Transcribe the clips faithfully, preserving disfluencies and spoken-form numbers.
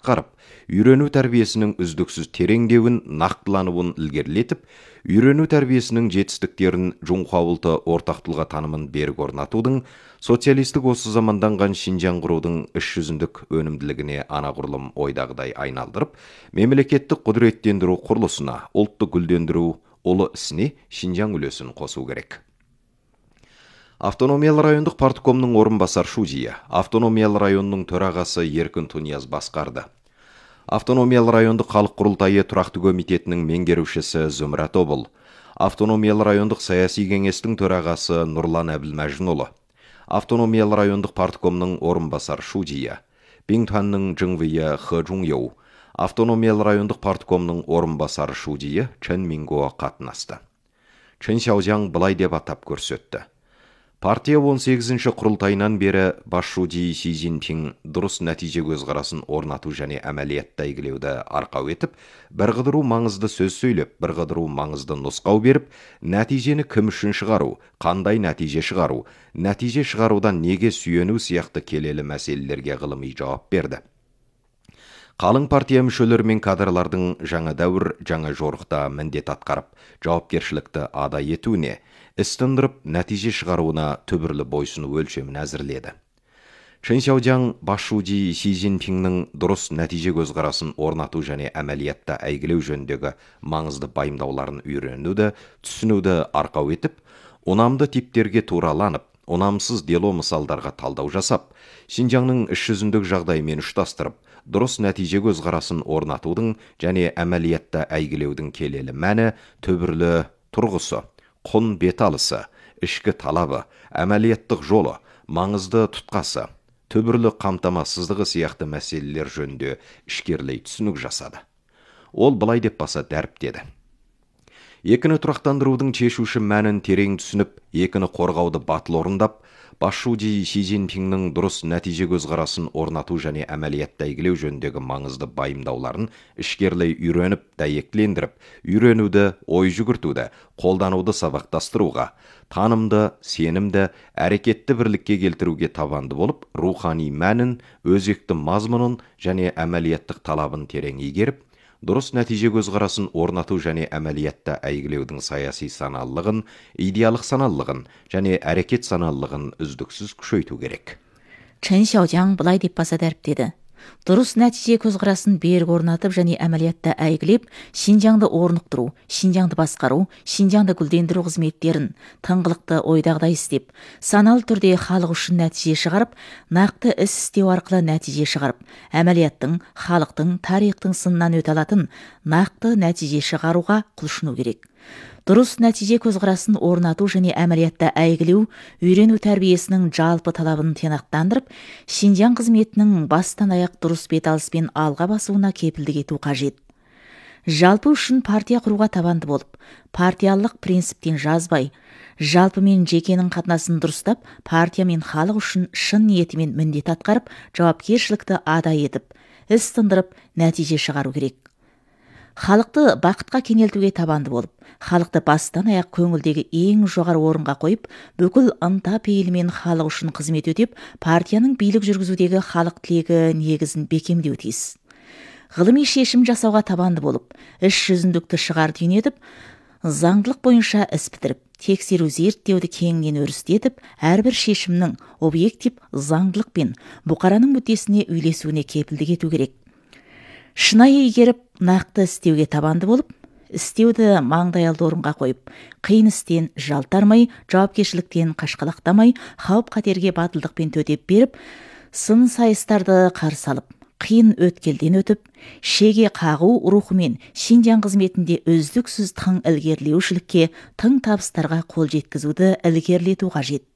атқарып, үйрену тәрбиесінің үздіксіз тереңдеуін, нақтылануын ілгерілетіп, үйрену тәрбиесінің жетістіктерін Жунхуаулты ортақ тұлға танымын берік орнатудың, социалистік осы заманданған Шинжаң құрудың іс жүзіндік өнімділігіне анағұрлым ойдағыдай айналдырып, мемлекеттік құдіреттендіру құрылысына, ұлтты гүлдендіру ұлы ісіне Шинжаң үлесін қосу керек. Автономиялы райондық парткомның орынбасар Шужия, автономиялы районның төрағасы Еркін Тунияз басқарды. Автономиялы райондық халық құрылтайы тұрақты комитетінің меңгерушісі Зумрат Обыл, автономиялы райондық саяси кеңестің төрағасы Нұрлан Әбілмәжінұлы, автономиялы райондық парткомның орынбасар Шужия, Бингтуанның Жыңвия Хэ Жуньяу, автономиялы райондық парткомның орынбасар Шужия Чэн Минго қатынасты. Чэн Сяожаң былай деп атап көрсетті. Партия он сегізінші құрылтайынан бері бас Шужи Си Цзиньпин дұрыс нәтиже көзқарасын орнату және әмәлиятты әйгілеуді арқау етіп, бір қыдыру маңызды сөз сөйлеп, бір қыдыру маңызды нұсқау беріп, нәтижені кім үшін шығару, қандай нәтиже шығару, нәтиже шығарудан неге сүйену сияқты келелі мәселелерге ғылыми жауап берді. Қалың партия мүшелері мен кадрлардың жаңа дәуір, жаңа жорықта міндет атқарып, жауапкершілікті ада етуіне, іс тындырып, нәтиже шығаруына түбірлі бойсыну өлшемін әзірледі. Чэн Сяожаң бас Шужи Си Цзиньпиннің дұрыс нәтиже көзқарасын орнату және әмәлиятта әйгілеу жөніндегі маңызды байымдауларын үйренуді, түсінуді арқау етіп, ұнамды типтерге тураланып, ұнамсыз дело мысалдарға талдау жасап, Шинжаңның іс жүзіндік жағдаймен ұштастырып, дұрыс нәтиже көзқарасын орнатудың және әмәлиятта әйгілеудің келелі мәні, түбірлі тұрғысы, құн беталысы, ішкі талабы, әмәлияттық жолы, маңызды тұтқасы, түбірлі қамтамасыздығы сияқты мәселелер жөнінде ішкерлей түсінік жасады. Ол былай деп баса дәріптеді. Екіні тұрақтандырудың шешуші мәнін терең түсініп, екіні қорғауды батыл орындап, бас Шужи Си Цзиньпиннің дұрыс нәтиже көзқарасын орнату және әмәлиятты әйгілеу жөніндегі маңызды байымдауларын ішкерлей үйреніп, дәйектілендіріп, үйренуді, ой жүгіртуді, қолдануды сабақтастыруға, танымды, сенімді, әрекетті бірлікке келтіруге табанды болып, рухани мәнін, өзекті мазмұнын және әмәлияттық талабын терең игеріп, дұрыс нәтиже көзқарасын орнату және әмәлиятта әйгілеудің саяси саналылығын, идеялық саналылығын және әрекет саналылығын үздіксіз күшейту керек. Чэн Сяожаң былай деп баса дәріптеді. Дұрыс нәтиже көзқарасын берік орнатып және әмәлиятта әйгілеп, Шинжаңды орнықтыру, Шинжаңды басқару, Шинжаңды гүлдендіру қызметтерін тыңғылықты ойдағыдай істеп, саналы түрде халық үшін нәтиже шығарып, нақты іс істеу арқылы нәтиже шығарып, әмәлияттың, халықтың, тарихтың сынынан өте алатын нақты нәтиже шығаруға құлшыну керек. Дұрыс нәтиже көзқарасын орнату және әмәлиятта әйгілеу, үйрену тәрбиесінің жалпы талабын тиянақтандырып, Шинжаң қызметінің бастан аяқ дұрыс беталыспен алға басуына кепілдік ету қажет. Жалпы үшін партия құруға табанды болып, партиялық принциптен жазбай, жалпы мен жекенің қатынасын дұрыстап, партия мен халық үшін шын ниетімен міндет атқарып, жауапкершілікті ада етіп, іс тындырып, нәтиже шығару керек. Халықты бақытқа кенелтуге табанды болып, халықты бастан аяқ көңілдегі ең жоғары орынға қойып, бүкіл ынта пейілімен халық үшін қызмет өтеп, партияның билік жүргізудегі халық тілегі негізін бекемдеу тиіс. Ғылыми шешім жасауға табанды болып, іс жүзіндікті шығар түйнетіп, заңдылық бойынша іс бітіріп, тексеру зерттеуді кеңінен өрістетіп, әрбір шешімнің объектив заңдылықпен бұқараның мүддесіне үйлесуіне кепілдік ету керек. Шынайы игеріп, нақты істеуге табанды болып, істеуді маңдайалды орынға қойып, қиын істен жалтармай, жауапкершіліктен қашқалақтамай, қауіп қатерге батылдықпен төтеп беріп, сын сайыстарды қарсы алып, қиын өткелден өтіп, шеге қағу рухымен Шинжаң қызметінде үздіксіз тың ілгерілеушілікке, тың табыстарға қол жеткізуді ілгерілету қажет.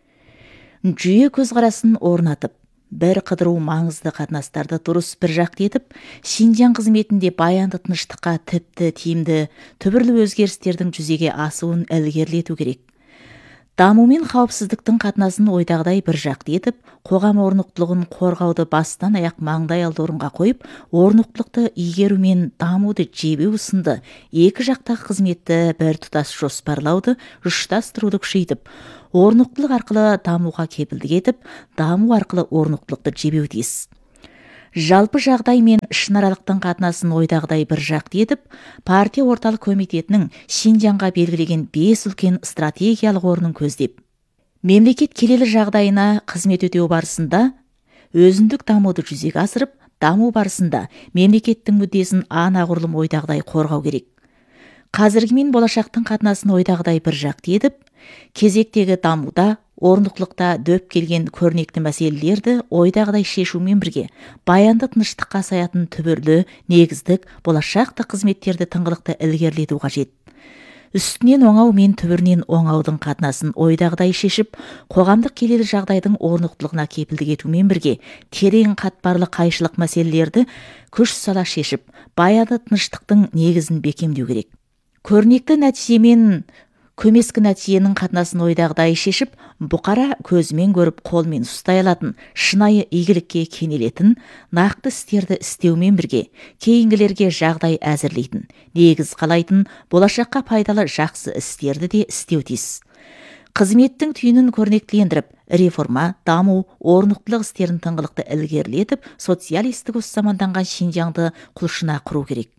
Жүйе көзқарасын орнатып, бір қыдыру маңызды қатынастарды дұрыс бір жақты етіп, Шинжаң қызметінде баянды тыныштыққа тіпті тиімді түбірлі өзгерістердің жүзеге асуын ілгерілету керек. Даму мен қауіпсіздіктің қатынасын ойдағыдай бір жақты етіп, қоғам орнықтылығын қорғауды бастан аяқ маңдай алды орынға қойып, орнықтылықты игеру мен дамуды жебеу сынды екі жақтағы қызметті бір тұтас жоспарлауды, ұштастыруды күшейтіп, орнықтылық арқылы дамуға кепілдік етіп, даму арқылы орнықтылықты жебеу тиіс. Жалпы жағдай мен шынаралықтың қатынасын ойдағыдай бір жақты етіп, партия орталық комитетінің Шинжаңға белгілеген бес үлкен стратегиялық орнын көздеп, мемлекет келелі жағдайына қызмет өтеу барысында өзіндік дамуды жүзеге асырып, даму барысында мемлекеттің мүддесін анағұрлым ойдағыдай қорғау керек. Қазіргі мен болашақтың қатынасын ойдағыдай бір жақты етіп, кезектегі дамуда, орнықтылықта дөп келген көрнекті мәселелерді ойдағыдай шешумен бірге, баянды тыныштыққа саятын түбірлі, негіздік, болашақты қызметтерді тыңғылықты ілгерілету қажет. Үстінен оңау мен түбірінен оңаудың қатынасын ойдағыдай шешіп, қоғамдық келелі жағдайдың орнықтылығына кепілдік етумен бірге, терең қатпарлы қайшылық мәселелерді күш сала шешіп, баянды тыныштықтың негізін бекемдеу керек. Көрнекті нәтижемен көмескі нәтиженің қатынасын ойдағыдай шешіп, бұқара көзімен көріп қолмен ұстай алатын, шынайы игілікке кенелетін, нақты істерді істеумен бірге, кейінгілерге жағдай әзірлейтін, негіз қалайтын, болашаққа пайдалы жақсы істерді де істеу тиіс. Қызметтің түйінін көрнектілендіріп, реформа, даму, орнықтылық істерін тыңғылықты ілгерілетіп, социалистік осы заманданған Шинжаңды құлшына құру керек.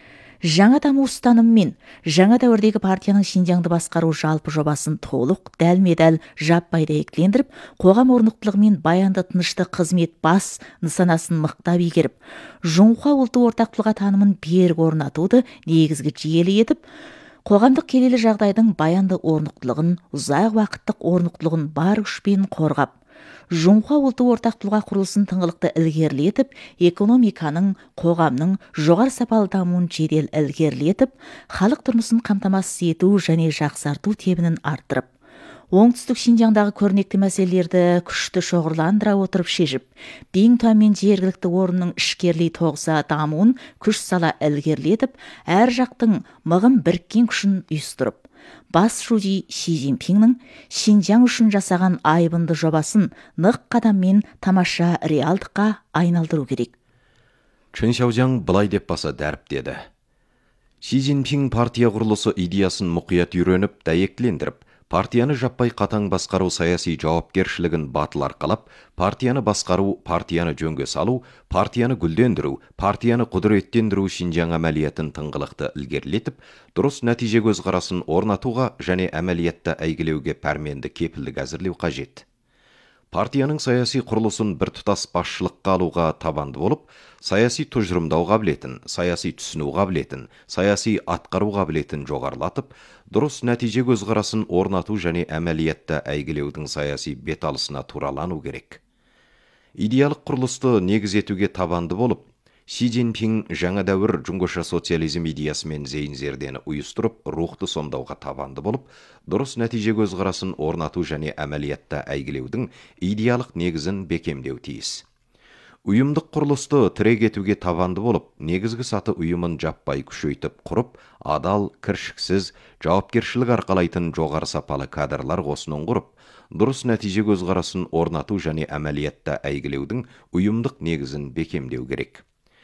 Жаңа даму ұстанымымен жаңа дәуірдегі партияның Шинжаңды басқару жалпы жобасын толық, дәлме-дәл жаппай дәйектілендіріп, қоғам орнықтылығы мен баянды тынышты қызмет бас нысанасын мықтап игеріп, жоңқа ұлты ортақтылығы танымын берік орнатуды негізгі жүйелі етіп, қоғамдық келелі жағдайдың баянды орнықтылығын, ұзақ уақыттық орнықтылығын бар күшпен қорғап, жоңқа ұлты ортақтылығы құрылысын тыңғылықты ілгерілетіп, экономиканың, қоғамның жоғары сапалы дамуын жедел ілгерілетіп, халық тұрмысын қамтамасыз ету және жақсарту тебінін арттырып, оңтүстік Шинжаңдағы көрнекті мәселелерді күшті шоғырландыра отырып шешіп, Бингтуан мен жергілікті орынның ішкерлей тоғыса дамуын күш сала ілгерілетіп, әр жақтың мығым біріккен күшін ұйыстырып, бас шужи Ши Цзиньпиннің Шинжаң үшін жасаған айбынды жобасын нық қадаммен тамаша реалдыққа айналдыру керек. Чын Шаужаң былай деп баса дәріптеді. Ши Цзиньпин партия құрылысы идеясын мұқият үйреніп, дәйектілендіріп, партияны жаппай қатаң басқару саяси жауапкершілігін батыл арқалап, партияны басқару, партияны жөнге салу, партияны гүлдендіру, партияны құдіреттендіру Шинжаң әмәлиетін тыңғылықты ілгерілетіп, дұрыс нәтиже көзқарасын орнатуға және әмәлиетті әйгілеуге пәрменді кепілдік әзірлеу қажет. Партияның саяси құрылысын бір тұтас басшылыққа алуға табанды болып, саяси тұжырымдау қабілетін, саяси түсіну қабілетін, саяси атқару қабілетін жоғарылатып, дұрыс нәтиже көзқарасын орнату және әмәлиетті әйгілеудің саяси беталысына туралану керек. Идеялық құрылысты негіз етуге табанды болып, Ши Цзиньпин жаңа дәуір жүңгіша социализм идеясымен зейін-зердені ұйыстырып, рухты сомдауға табанды болып, дұрыс нәтиже көзқарасын орнату және әмәлиетті әйгілеудің идеялық негізін бекемдеу тиіс. Ұйымдық құрылысты тірек етуге табанды болып, негізгі саты ұйымын жаппай күшейтіп құрып, адал, кіршіксіз, жауапкершілік арқалайтын жоғары сапалы кадрлар қосынын құрып, дұрыс нәтиже көзқарасын орнату және әмәлиетті әйгілеудің ұйымдық негізін бекемдеу керек.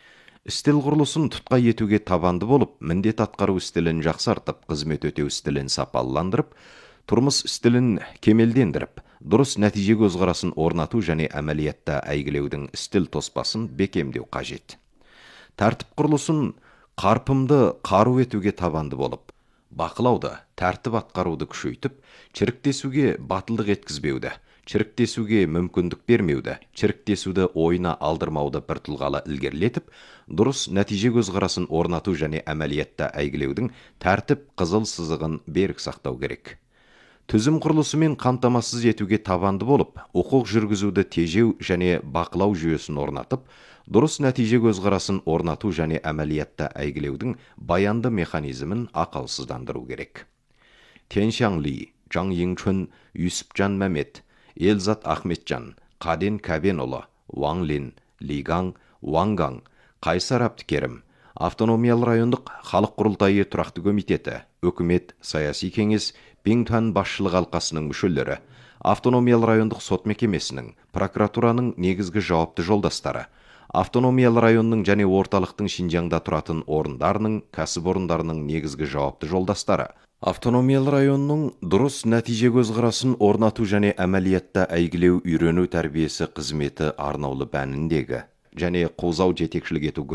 Істіл құрылысын тұтқа етуге табанды болып, міндет атқару стилін жақсартып, қызмет өтеу стилін сапалландырып, тұрмыс стилін кемелдендіріп, дұрыс нәтиже көзқарасын орнату және әмәлиетті әйгілеудің стил тоспасын бекемдеу қажет. Тәртіп құрылысын қарпымды қару етуге табанды болып, бақылауды, тәртіп атқаруды күшейтіп, чіріктесуге батылдық еткізбеуді, чіріктесуге мүмкіндік бермеуді, чіріктесуді ойына алдырмауды бір тұлғалы ілгерілетіп, дұрыс нәтиже көзқарасын орнату және әмәлиетті әйгілеудің тәртіп қызыл сызығын берік сақтау керек. Түзім құрылысымен қамтамасыз етуге табанды болып, құқық жүргізуді тежеу және бақылау жүйесін орнатып, дұрыс нәтиже көзқарасын орнату және әмәлиетті әйгілеудің баянды механизмін ақаусыздандыру керек. Тяньшан Ли, Жаң Йingchun, Юсупжан Мәмет, Елзат Ахметжан, Қаден Кәбенұлы, Уаң Лин, Лигаң, Уаңгаң, Қайсар Әбдікерім, Автономиялы райондық халық құрылтайы тұрақты комитеті, өкімет, саяси кеңес, Бингтуан басшылық алқасының мүшелері, Автономиялы райондық сот мекемесінің, прокуратураның негізгі жауапты жолдастары, Автономиялы районның және орталықтың Шинжаңда тұратын орындарының, кәсіпорындарының негізгі жауапты жолдастары, Автономиялы районның дұрыс нәтиже көзқарасын орнату және әмәлиетті әйгілеу үйрену тәрбиесі қызметі арнаулы бәніндегі және Қозау жетекшілік ету